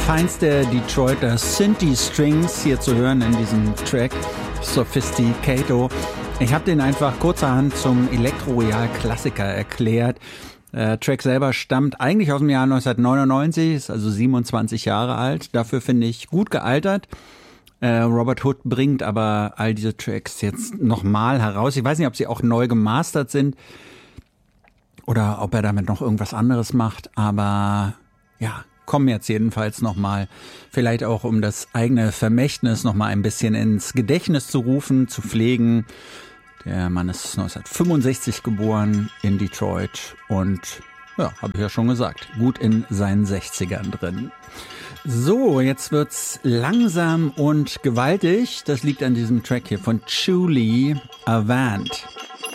Feinste Detroiter Synthi-Strings hier zu hören in diesem Track, Sophisticato. Ich habe den einfach kurzerhand zum Elektro-Royal-Klassiker erklärt. Track selber stammt eigentlich aus dem Jahr 1999, ist also 27 Jahre alt. Dafür finde ich gut gealtert. Robert Hood bringt aber all diese Tracks jetzt nochmal heraus. Ich weiß nicht, ob sie auch neu gemastert sind oder ob er damit noch irgendwas anderes macht, aber ja, kommen jetzt jedenfalls nochmal, vielleicht auch um das eigene Vermächtnis nochmal ein bisschen ins Gedächtnis zu rufen, zu pflegen. Der Mann ist 1965 geboren in Detroit und, ja, habe ich ja schon gesagt, gut in seinen 60ern drin. So, jetzt wird's langsam und gewaltig. Das liegt an diesem Track hier von Chuli Avant.